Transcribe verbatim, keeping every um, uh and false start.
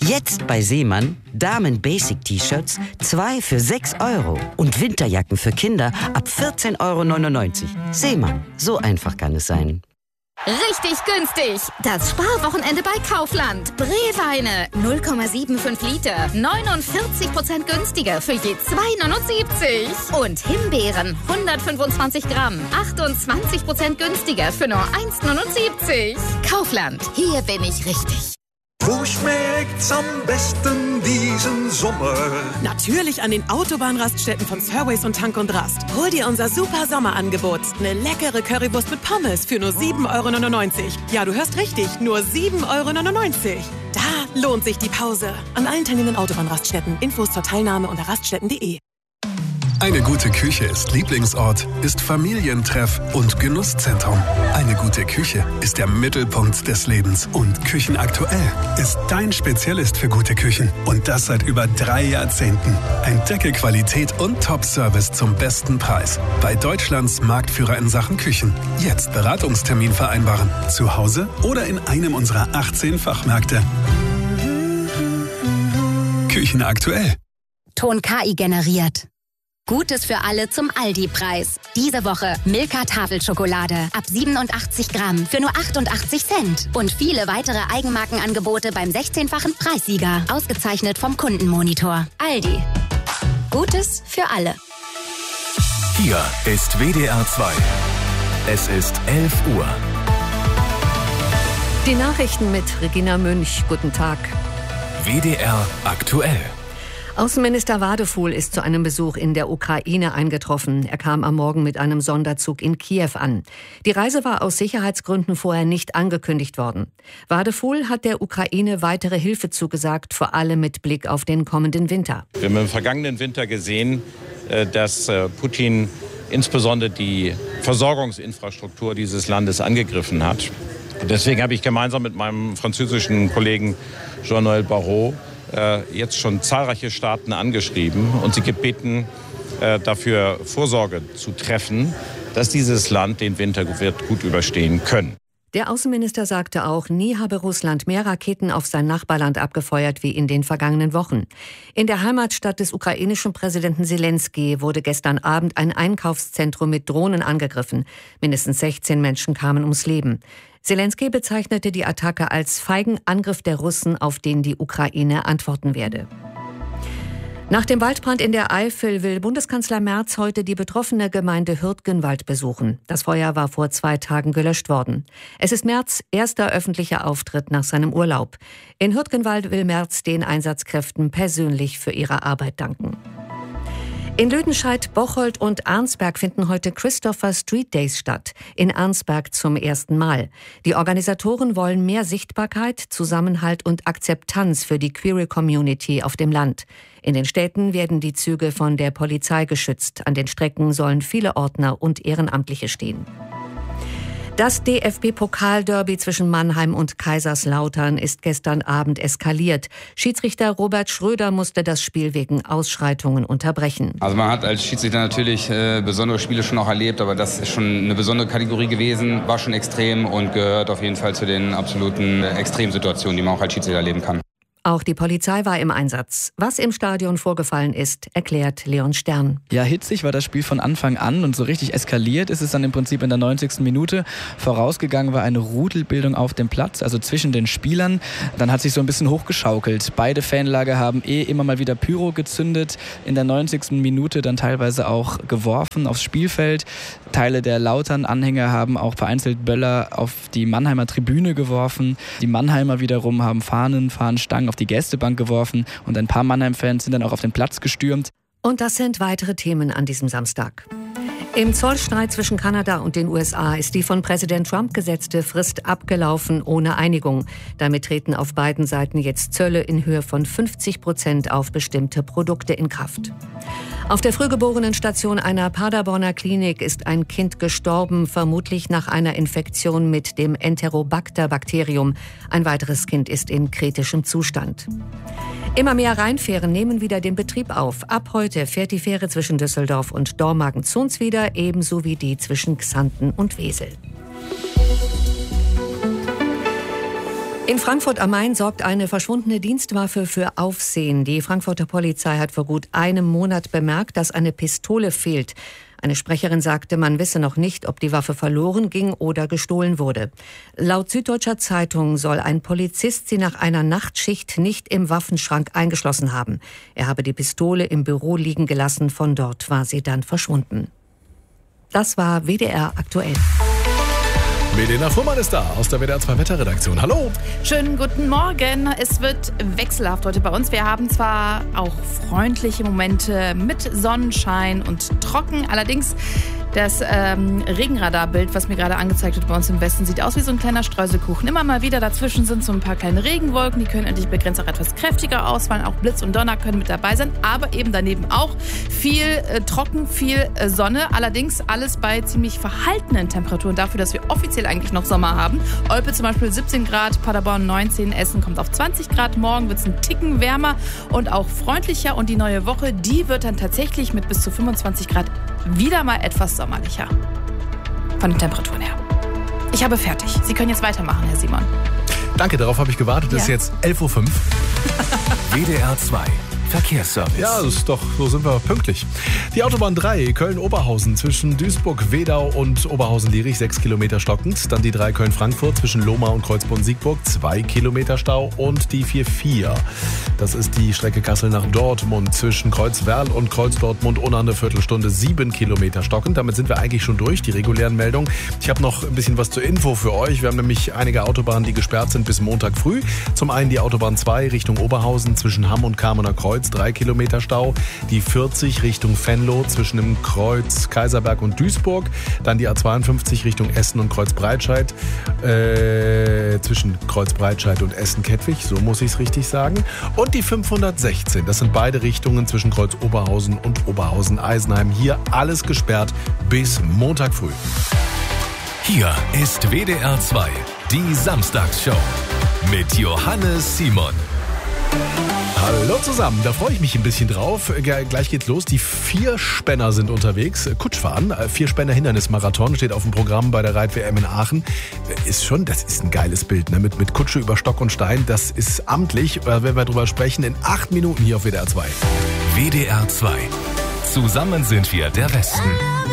Jetzt bei Seemann Damen-Basic-T-Shirts zwei für sechs Euro und Winterjacken für Kinder ab vierzehn Euro neunundneunzig. Seemann, so einfach kann es sein. Richtig günstig! Das Sparwochenende bei Kaufland. Breweine null Komma fünfundsiebzig Liter, neunundvierzig Prozent günstiger für je zwei Euro neunundsiebzig. Und Himbeeren hundertfünfundzwanzig Gramm, achtundzwanzig Prozent günstiger für nur eins Euro neunundsiebzig. Kaufland, hier bin ich richtig. Wo schmeckt's am besten diesen Sommer? Natürlich an den Autobahnraststätten von Surways und Tank und Rast. Hol dir unser super Sommerangebot. Eine leckere Currywurst mit Pommes für nur sieben Euro neunundneunzig. Ja, du hörst richtig, nur sieben Euro neunundneunzig. Da lohnt sich die Pause. An allen teilnehmenden Autobahnraststätten. Infos zur Teilnahme unter raststätten punkt de. Eine gute Küche ist Lieblingsort, ist Familientreff und Genusszentrum. Eine gute Küche ist der Mittelpunkt des Lebens. Und Küchenaktuell ist dein Spezialist für gute Küchen. Und das seit über drei Jahrzehnten. Entdecke Qualität und Top-Service zum besten Preis. Bei Deutschlands Marktführer in Sachen Küchen. Jetzt Beratungstermin vereinbaren. Zu Hause oder in einem unserer achtzehn Fachmärkte. Küchenaktuell. Ton K I generiert. Gutes für alle zum Aldi-Preis. Diese Woche Milka Tafelschokolade ab siebenundachtzig Gramm für nur achtundachtzig Cent. Und viele weitere Eigenmarkenangebote beim sechzehnfachen Preissieger. Ausgezeichnet vom Kundenmonitor. Aldi. Gutes für alle. Hier ist W D R zwei. Es ist elf Uhr. Die Nachrichten mit Regina Münch. Guten Tag. W D R aktuell. Außenminister Wadefuhl ist zu einem Besuch in der Ukraine eingetroffen. Er kam am Morgen mit einem Sonderzug in Kiew an. Die Reise war aus Sicherheitsgründen vorher nicht angekündigt worden. Wadefuhl hat der Ukraine weitere Hilfe zugesagt, vor allem mit Blick auf den kommenden Winter. Wir haben im vergangenen Winter gesehen, dass Putin insbesondere die Versorgungsinfrastruktur dieses Landes angegriffen hat. Deswegen habe ich gemeinsam mit meinem französischen Kollegen Jean-Noël Barrot jetzt schon zahlreiche Staaten angeschrieben und sie gebeten, dafür Vorsorge zu treffen, dass dieses Land den Winter wird gut überstehen können. Der Außenminister sagte auch, nie habe Russland mehr Raketen auf sein Nachbarland abgefeuert wie in den vergangenen Wochen. In der Heimatstadt des ukrainischen Präsidenten Selenskyj wurde gestern Abend ein Einkaufszentrum mit Drohnen angegriffen. Mindestens sechzehn Menschen kamen ums Leben. Selenskyj bezeichnete die Attacke als feigen Angriff der Russen, auf den die Ukraine antworten werde. Nach dem Waldbrand in der Eifel will Bundeskanzler Merz heute die betroffene Gemeinde Hürtgenwald besuchen. Das Feuer war vor zwei Tagen gelöscht worden. Es ist Merz' erster öffentlicher Auftritt nach seinem Urlaub. In Hürtgenwald will Merz den Einsatzkräften persönlich für ihre Arbeit danken. In Lüdenscheid, Bocholt und Arnsberg finden heute Christopher Street Days statt. In Arnsberg zum ersten Mal. Die Organisatoren wollen mehr Sichtbarkeit, Zusammenhalt und Akzeptanz für die Queer Community auf dem Land. In den Städten werden die Züge von der Polizei geschützt. An den Strecken sollen viele Ordner und Ehrenamtliche stehen. Das D F B-Pokalderby zwischen Mannheim und Kaiserslautern ist gestern Abend eskaliert. Schiedsrichter Robert Schröder musste das Spiel wegen Ausschreitungen unterbrechen. Also man hat als Schiedsrichter natürlich äh, besondere Spiele schon auch erlebt, aber das ist schon eine besondere Kategorie gewesen, war schon extrem und gehört auf jeden Fall zu den absoluten äh, Extremsituationen, die man auch als Schiedsrichter erleben kann. Auch die Polizei war im Einsatz. Was im Stadion vorgefallen ist, erklärt Leon Stern. Ja, hitzig war das Spiel von Anfang an und so richtig eskaliert ist es dann im Prinzip in der neunzigsten Minute. Vorausgegangen war eine Rudelbildung auf dem Platz, also zwischen den Spielern. Dann hat sich so ein bisschen hochgeschaukelt. Beide Fanlager haben eh immer mal wieder Pyro gezündet. In der neunzigsten Minute dann teilweise auch geworfen aufs Spielfeld. Teile der Lautern-Anhänger haben auch vereinzelt Böller auf die Mannheimer Tribüne geworfen. Die Mannheimer wiederum haben Fahnen, Fahnenstangen auf die Gästebank geworfen und ein paar Mannheim-Fans sind dann auch auf den Platz gestürmt. Und das sind weitere Themen an diesem Samstag. Im Zollstreit zwischen Kanada und den U S A ist die von Präsident Trump gesetzte Frist abgelaufen ohne Einigung. Damit treten auf beiden Seiten jetzt Zölle in Höhe von fünfzig Prozent auf bestimmte Produkte in Kraft. Auf der Frühgeborenen-Station einer Paderborner Klinik ist ein Kind gestorben, vermutlich nach einer Infektion mit dem Enterobacter-Bakterium. Ein weiteres Kind ist in kritischem Zustand. Immer mehr Rheinfähren nehmen wieder den Betrieb auf. Ab heute fährt die Fähre zwischen Düsseldorf und Dormagen-Zunz wieder, ebenso wie die zwischen Xanten und Wesel. In Frankfurt am Main sorgt eine verschwundene Dienstwaffe für Aufsehen. Die Frankfurter Polizei hat vor gut einem Monat bemerkt, dass eine Pistole fehlt. Eine Sprecherin sagte, man wisse noch nicht, ob die Waffe verloren ging oder gestohlen wurde. Laut Süddeutscher Zeitung soll ein Polizist sie nach einer Nachtschicht nicht im Waffenschrank eingeschlossen haben. Er habe die Pistole im Büro liegen gelassen, von dort war sie dann verschwunden. Das war W D R aktuell. Melina Fuhrmann ist da aus der W D R zwei Wetterredaktion. Hallo. Schönen guten Morgen. Es wird wechselhaft heute bei uns. Wir haben zwar auch freundliche Momente mit Sonnenschein und trocken. Allerdings das ähm, Regenradarbild, was mir gerade angezeigt wird bei uns im Westen, sieht aus wie so ein kleiner Streuselkuchen. Immer mal wieder dazwischen sind so ein paar kleine Regenwolken. Die können endlich begrenzt auch etwas kräftiger ausfallen. Auch Blitz und Donner können mit dabei sein. Aber eben daneben auch viel äh, trocken, viel äh, Sonne. Allerdings alles bei ziemlich verhaltenen Temperaturen dafür, dass wir offiziell eigentlich noch Sommer haben. Olpe zum Beispiel siebzehn Grad, Paderborn neunzehn, Essen kommt auf zwanzig Grad. Morgen wird es ein Ticken wärmer und auch freundlicher. Und die neue Woche, die wird dann tatsächlich mit bis zu fünfundzwanzig Grad wieder mal etwas sommerlicher. Von den Temperaturen her. Ich habe fertig. Sie können jetzt weitermachen, Herr Simon. Danke, darauf habe ich gewartet. Es Ja. ist jetzt elf Uhr fünf. W D R zwei Verkehrsservice. Ja, das ist doch, so sind wir pünktlich. Die Autobahn drei, Köln-Oberhausen zwischen Duisburg-Wedau und Oberhausen-Lierich, sechs Kilometer stockend. Dann die drei Köln-Frankfurt zwischen Lohmar und Kreuzborn-Siegburg, zwei Kilometer Stau. Und die vier vier, das ist die Strecke Kassel nach Dortmund zwischen Kreuzwerl und Kreuz-Dortmund, eine Viertelstunde, sieben Kilometer stockend. Damit sind wir eigentlich schon durch, die regulären Meldungen. Ich habe noch ein bisschen was zur Info für euch. Wir haben nämlich einige Autobahnen, die gesperrt sind bis Montag früh. Zum einen die Autobahn zwei Richtung Oberhausen zwischen Hamm und Kamener Kreuz, drei Kilometer Stau. Die vierzig Richtung Venlo zwischen dem Kreuz Kaiserberg und Duisburg. Dann die A zweiundfünfzig Richtung Essen und Kreuz-Breitscheid. Äh, zwischen Kreuz-Breitscheid und Essen-Kettwig, so muss ich es richtig sagen. Und die fünfhundertsechzehn, das sind beide Richtungen zwischen Kreuz-Oberhausen und Oberhausen-Eisenheim. Hier alles gesperrt bis Montag früh. Hier ist W D R zwei, die Samstagsshow mit Johannes Simon. Hallo zusammen, da freue ich mich ein bisschen drauf. Gleich geht's los. Die Vierspänner sind unterwegs. Kutschfahren, Vierspänner Hindernismarathon steht auf dem Programm bei der Reit-W M in Aachen. Ist schon, das ist ein geiles Bild, ne? Mit, mit Kutsche über Stock und Stein. Das ist amtlich. Da werden wir drüber sprechen in acht Minuten hier auf W D R zwei. W D R zwei. Zusammen sind wir der Westen.